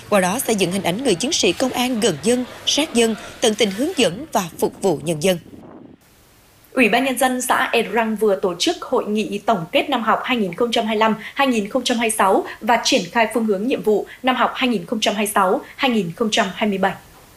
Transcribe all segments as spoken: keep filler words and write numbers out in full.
qua đó xây dựng hình ảnh người chiến sĩ công an gần dân, sát dân, tận tình hướng dẫn và phục vụ nhân dân. Ủy ban Nhân dân xã E Răng vừa tổ chức hội nghị tổng kết năm học hai nghìn không trăm hai mươi lăm hai nghìn không trăm hai mươi sáu và triển khai phương hướng nhiệm vụ năm học hai nghìn không trăm hai mươi sáu hai nghìn không trăm hai mươi bảy.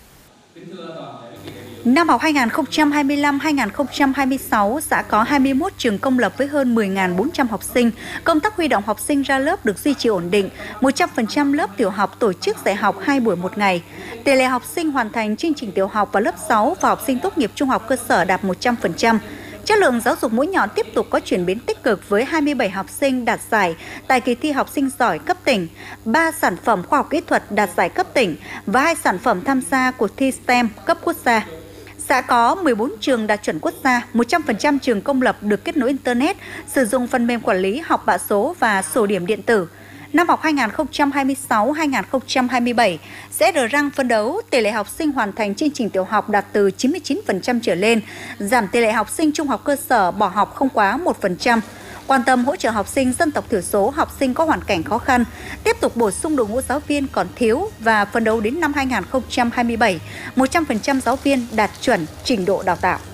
Năm học hai nghìn không trăm hai mươi lăm hai nghìn không trăm hai mươi sáu, xã có hai mươi mốt trường công lập với hơn mười nghìn bốn trăm học sinh. Công tác huy động học sinh ra lớp được duy trì ổn định. một trăm phần trăm lớp tiểu học tổ chức dạy học hai buổi một ngày. Tỷ lệ học sinh hoàn thành chương trình tiểu học vào lớp sáu và học sinh tốt nghiệp trung học cơ sở đạt một trăm phần trăm. Chất lượng giáo dục mũi nhọn tiếp tục có chuyển biến tích cực với hai mươi bảy học sinh đạt giải tại kỳ thi học sinh giỏi cấp tỉnh, ba sản phẩm khoa học kỹ thuật đạt giải cấp tỉnh và hai sản phẩm tham gia cuộc thi STEM cấp quốc gia. Xã có mười bốn trường đạt chuẩn quốc gia, một trăm phần trăm trường công lập được kết nối Internet, sử dụng phần mềm quản lý học bạ số và sổ điểm điện tử. Năm học hai nghìn không trăm hai mươi sáu hai nghìn không trăm hai mươi bảy, sẽ E Răng phấn đấu tỷ lệ học sinh hoàn thành chương trình tiểu học đạt từ chín mươi chín phần trăm trở lên, giảm tỷ lệ học sinh trung học cơ sở bỏ học không quá một phần trăm. Quan tâm hỗ trợ học sinh dân tộc thiểu số, học sinh có hoàn cảnh khó khăn, tiếp tục bổ sung đội ngũ giáo viên còn thiếu và phấn đấu đến năm hai nghìn không trăm hai mươi bảy, một trăm phần trăm giáo viên đạt chuẩn trình độ đào tạo.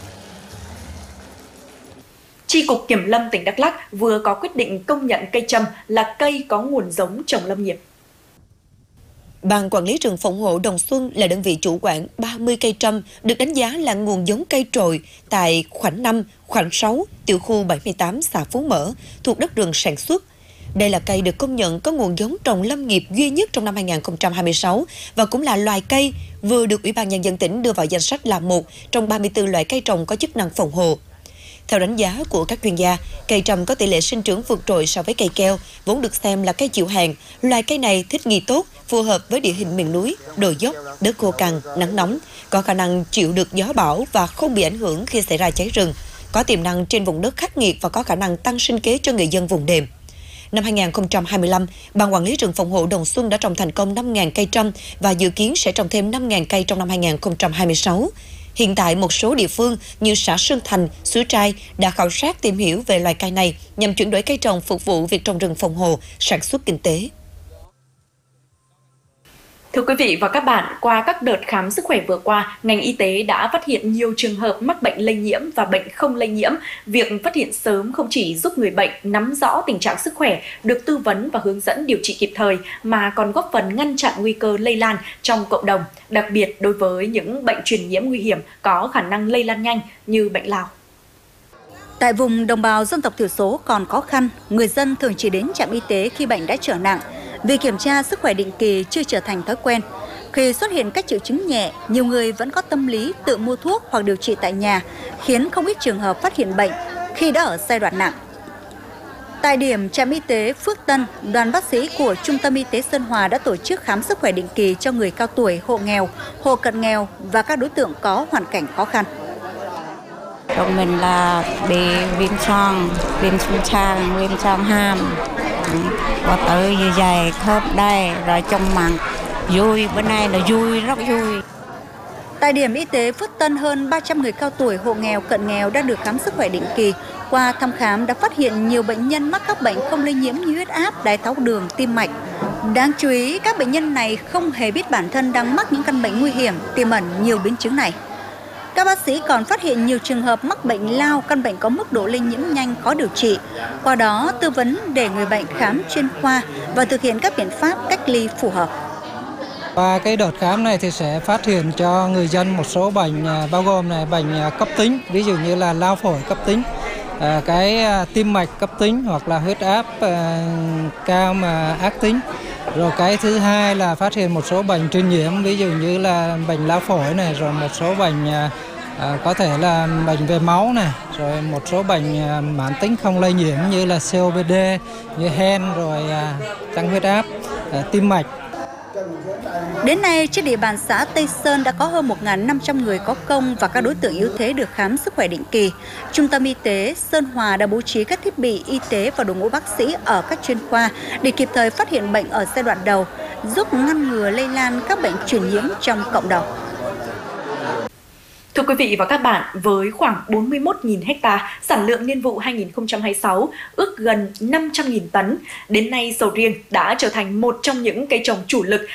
Chi cục Kiểm lâm tỉnh Đắk Lắk vừa có quyết định công nhận cây trâm là cây có nguồn giống trồng lâm nghiệp. Ban Quản lý rừng phòng hộ Đồng Xuân là đơn vị chủ quản ba mươi cây trâm được đánh giá là nguồn giống cây trồi tại khoảnh năm, khoảnh sáu, tiểu khu bảy mươi tám xã Phú Mỡ, thuộc đất rừng sản xuất. Đây là cây được công nhận có nguồn giống trồng lâm nghiệp duy nhất trong năm hai nghìn không trăm hai mươi sáu và cũng là loài cây vừa được Ủy ban Nhân dân tỉnh đưa vào danh sách là một trong ba mươi tư loại cây trồng có chức năng phòng hộ. Theo đánh giá của các chuyên gia, cây trầm có tỷ lệ sinh trưởng vượt trội so với cây keo, vốn được xem là cây chịu hạn. Loài cây này thích nghi tốt, phù hợp với địa hình miền núi, đồi dốc, đất khô cằn, nắng nóng, có khả năng chịu được gió bão và không bị ảnh hưởng khi xảy ra cháy rừng, có tiềm năng trên vùng đất khắc nghiệt và có khả năng tăng sinh kế cho người dân vùng đệm. Năm hai nghìn không trăm hai mươi lăm, Ban Quản lý rừng phòng hộ Đồng Xuân đã trồng thành công năm nghìn cây trâm và dự kiến sẽ trồng thêm năm nghìn cây trong năm hai nghìn không trăm hai mươi sáu. Hiện tại, một số địa phương như xã Sơn Thành, Suối Trai đã khảo sát tìm hiểu về loài cây này nhằm chuyển đổi cây trồng phục vụ việc trồng rừng phòng hộ, sản xuất kinh tế. Thưa quý vị và các bạn, qua các đợt khám sức khỏe vừa qua, ngành y tế đã phát hiện nhiều trường hợp mắc bệnh lây nhiễm và bệnh không lây nhiễm. Việc phát hiện sớm không chỉ giúp người bệnh nắm rõ tình trạng sức khỏe, được tư vấn và hướng dẫn điều trị kịp thời, mà còn góp phần ngăn chặn nguy cơ lây lan trong cộng đồng, đặc biệt đối với những bệnh truyền nhiễm nguy hiểm có khả năng lây lan nhanh như bệnh lao. Tại vùng đồng bào dân tộc thiểu số còn khó khăn, người dân thường chỉ đến trạm y tế khi bệnh đã trở nặng. Việc kiểm tra sức khỏe định kỳ chưa trở thành thói quen. Khi xuất hiện các triệu chứng nhẹ, nhiều người vẫn có tâm lý tự mua thuốc hoặc điều trị tại nhà, khiến không ít trường hợp phát hiện bệnh khi đã ở giai đoạn nặng. Tại điểm trạm y tế Phước Tân, đoàn bác sĩ của Trung tâm Y tế Sơn Hòa đã tổ chức khám sức khỏe định kỳ cho người cao tuổi, hộ nghèo, hộ cận nghèo và các đối tượng có hoàn cảnh khó khăn. Chồng mình là bị viêm xoang, viêm xương trang, viêm xoang hàm, có tới như dày, khớp đây, rồi trong mặt vui, bữa nay là vui, rất vui. Tại điểm y tế Phước Tân, hơn ba trăm người cao tuổi, hộ nghèo, cận nghèo đã được khám sức khỏe định kỳ. Qua thăm khám đã phát hiện nhiều bệnh nhân mắc các bệnh không lây nhiễm như huyết áp, đái tháo đường, tim mạch. Đáng chú ý, các bệnh nhân này không hề biết bản thân đang mắc những căn bệnh nguy hiểm, tiềm ẩn nhiều biến chứng này. Các bác sĩ còn phát hiện nhiều trường hợp mắc bệnh lao, căn bệnh có mức độ lây nhiễm nhanh, khó điều trị. Qua đó, tư vấn để người bệnh khám chuyên khoa và thực hiện các biện pháp cách ly phù hợp. Qua cái đợt khám này thì sẽ phát hiện cho người dân một số bệnh bao gồm này bệnh cấp tính, ví dụ như là lao phổi cấp tính, cái tim mạch cấp tính hoặc là huyết áp cao mà ác tính. Rồi cái thứ hai là phát hiện một số bệnh truyền nhiễm, ví dụ như là bệnh lao phổi này, rồi một số bệnh à, có thể là bệnh về máu này, rồi một số bệnh à, mãn tính không lây nhiễm như là xê ô pê đê, như hen, rồi à, tăng huyết áp, à, tim mạch. Đến nay, trên địa bàn xã Tây Sơn đã có hơn một nghìn năm trăm người có công và các đối tượng yếu thế được khám sức khỏe định kỳ. Trung tâm Y tế Sơn Hòa đã bố trí các thiết bị y tế và đội ngũ bác sĩ ở các chuyên khoa để kịp thời phát hiện bệnh ở giai đoạn đầu, giúp ngăn ngừa lây lan các bệnh truyền nhiễm trong cộng đồng. Thưa quý vị và các bạn, với khoảng bốn mươi mốt nghìn ha, sản lượng niên vụ hai nghìn không trăm hai mươi sáu ước gần năm trăm nghìn tấn, đến nay sầu riêng đã trở thành một trong những cây trồng chủ lực